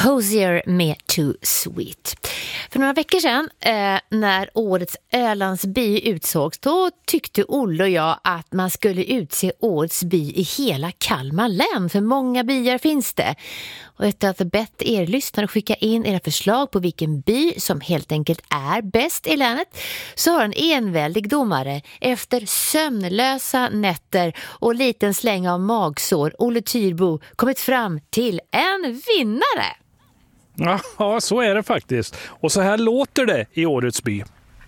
Hosier med Too Sweet. För några veckor sedan när årets Ölands by utsågs, då tyckte Olle och jag att man skulle utse årets by i hela Kalmar län, för många byar finns det. Och efter att ha bett er lyssnare skicka in era förslag på vilken by som helt enkelt är bäst i länet, så har en enväldig domare efter sömnlösa nätter och liten släng av magsår, Olle Tyrbo, kommit fram till en vinnare. Ja, så är det faktiskt. Och så här låter det i årets by.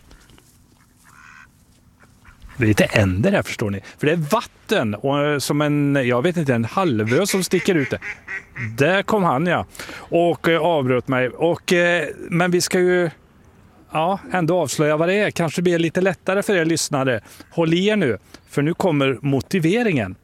Det är lite änder här, förstår ni. För det är vatten och som en halvö som sticker ut. Där kom han, ja. Och avbröt mig. Men vi ska ju ändå avslöja vad det är. Kanske blir lite lättare för er lyssnare. Håll i er nu, för nu kommer motiveringen.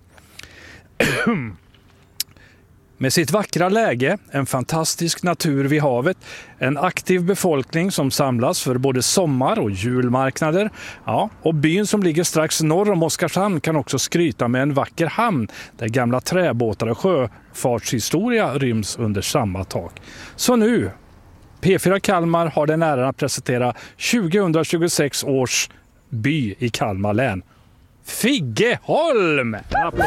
Med sitt vackra läge, en fantastisk natur vid havet, en aktiv befolkning som samlas för både sommar- och julmarknader. Ja, och byn som ligger strax norr om Oskarshamn kan också skryta med en vacker hamn där gamla träbåtar och sjöfartshistoria ryms under samma tak. Så nu, P4 Kalmar har den äran att presentera 2026 års by i Kalmar län. Figeholm!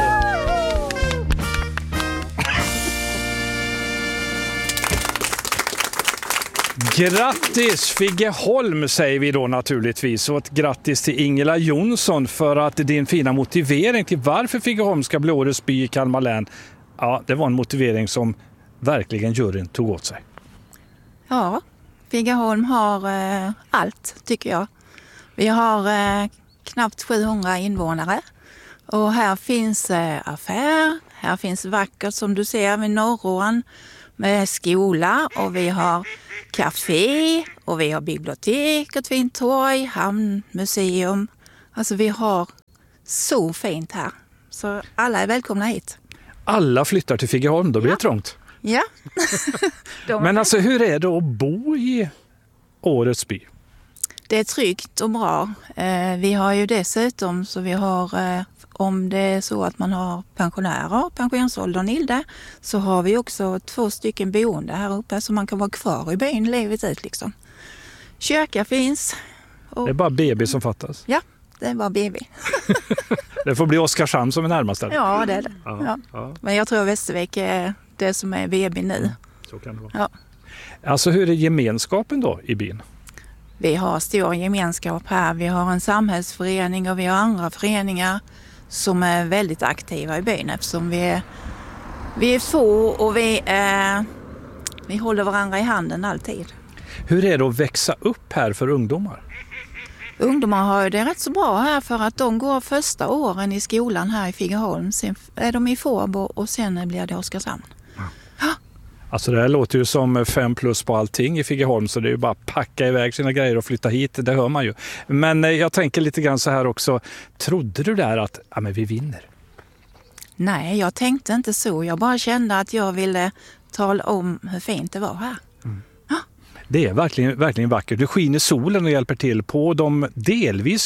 Grattis Figeholm säger vi då naturligtvis, och ett grattis till Ingela Jonsson för att din fina motivering till varför Figeholm ska bli årets by i Kalmar län, det var en motivering som verkligen juryn tog åt sig. Ja, Figeholm har allt tycker jag. Vi har knappt 700 invånare och här finns affär, här finns vackert som du ser vid Norrån med skola, och vi har café och vi har bibliotek, ett fint torg, hamnmuseum. Alltså vi har så fint här. Så alla är välkomna hit. Alla flyttar till Figeholm, då blir det trångt. Ja. Men alltså hur är det att bo i årets by? Det är tryggt och bra. Vi har ju dessutom så vi har, om det är så att man har pensionärer, pensionsåldern Ilde, så har vi också 2 stycken boende här uppe så man kan vara kvar i byn livet ut liksom. Kyrka finns. Det är bara BB som fattas. Ja, det är bara BB. Det får bli Oskarshamn som är närmast. Ja, det är det. Ja. Men jag tror Västervik är det som är BB nu. Så kan det vara. Ja. Alltså hur är gemenskapen då i byn? Vi har stor gemenskap här. Vi har en samhällsförening och vi har andra föreningar som är väldigt aktiva i byn eftersom vi är få och vi håller varandra i handen alltid. Hur är det att växa upp här för ungdomar? Ungdomar har det rätt så bra här för att de går första åren i skolan här i Figeholm. Sen är de i Fårbo och sen blir det Oskarshamn. Alltså det här låter ju som 5+ på allting i Figeholm, så det är ju bara att packa iväg sina grejer och flytta hit, det hör man ju. Men jag tänker lite grann så här också, trodde du där att men vi vinner? Nej, jag tänkte inte så. Jag bara kände att jag ville tala om hur fint det var här. Det är verkligen vackert. Det skiner solen och hjälper till på de delvis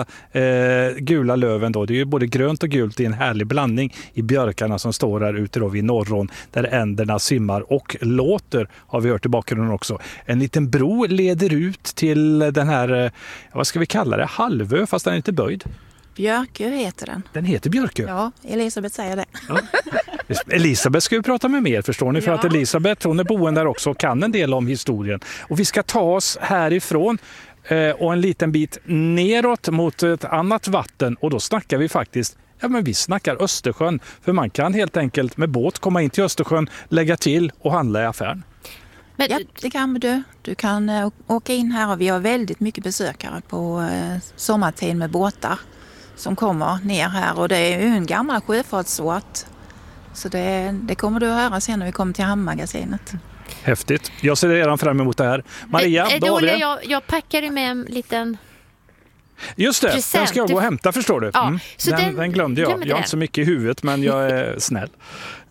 gula löven. Då. Det är ju både grönt och gult i en härlig blandning i björkarna som står där ute då vid Norrån där änderna simmar och låter, har vi hört i bakgrunden också. En liten bro leder ut till den här, vad ska vi kalla det, halvö fast den är inte böjd. Björkö heter den. Den heter Björkö? Ja, Elisabeth säger det. Ja. Elisabeth ska vi prata med mer, förstår ni? För att Elisabeth, hon är boende där också och kan en del om historien. Och vi ska ta oss härifrån och en liten bit neråt mot ett annat vatten. Och då snackar vi faktiskt, vi snackar Östersjön. För man kan helt enkelt med båt komma in till Östersjön, lägga till och handla i affären. Ja, det kan du. Du kan åka in här och vi har väldigt mycket besökare på sommartid med båtar som kommer ner här, och det är ju en gammal sjöfartsort. Så det kommer du att höra sen när vi kommer till Hamnmagasinet. Häftigt. Jag ser redan fram emot det här. Maria, då har vi det. Jag packade med en liten just det, present. Den ska jag gå och hämta, förstår du. Ja, så den glömde jag. Jag har inte så mycket i huvudet, men jag är snäll.